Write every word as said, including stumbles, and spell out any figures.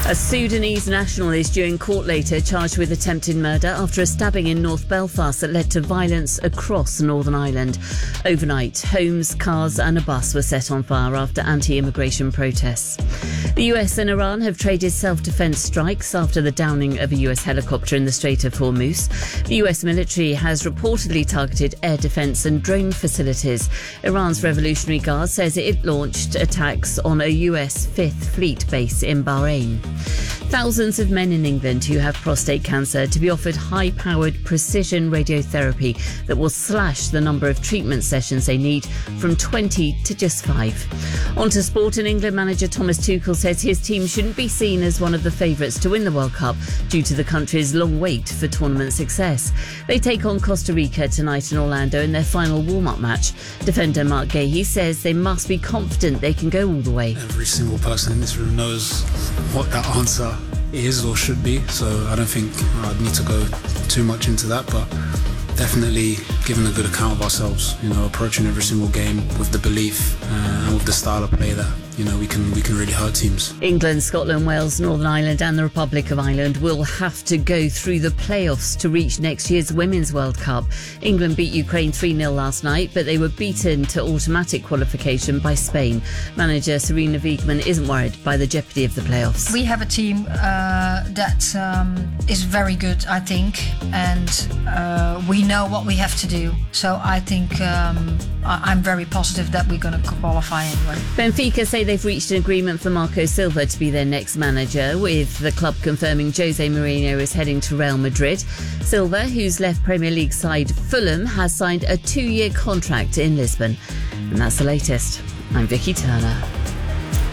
A Sudanese national is due in court later, charged with attempted murder after a stabbing in North Belfast that led to violence across Northern Ireland. Overnight, homes, cars and a bus were set on fire after anti-immigration protests. The U S and Iran have traded self-defense strikes after the downing of a U S helicopter in the Strait of Hormuz. The U S military has reportedly targeted air defense and drone facilities. Iran's Revolutionary Guard says it launched attacks on a U S Fifth Fleet base in Bahrain. Thousands of men in England who have prostate cancer to be offered high-powered precision radiotherapy that will slash the number of treatment sessions they need from twenty to just five. On to sport, and England manager Thomas Tuchel says his team shouldn't be seen as one of the favourites to win the World Cup due to the country's long wait for tournament success. They take on Costa Rica tonight in Orlando in their final warm-up match. Defender Mark Gahey says they must be confident they can go all the way. Every single person in this room knows what that answer is or should be, so I don't think I'd need to go too much into that, but definitely giving a good account of ourselves, you know, approaching every single game with the belief uh, and with the style of play that, you know, we can we can really hurt teams. England, Scotland, Wales, Northern Ireland and the Republic of Ireland will have to go through the playoffs to reach next year's Women's World Cup. England beat Ukraine three nil last night, but they were beaten to automatic qualification by Spain. Manager Sarina Wiegman isn't worried by the jeopardy of the playoffs. We have a team uh, that um, is very good, I think, and uh, we know what we have to do. So I think um, I- I'm very positive that we're going to qualify anyway. Benfica say they've reached an agreement for Marco Silva to be their next manager, with the club confirming Jose Mourinho is heading to Real Madrid. Silva, who's left Premier League side Fulham, has signed a two-year contract in Lisbon. And that's the latest. I'm Vicky Turner.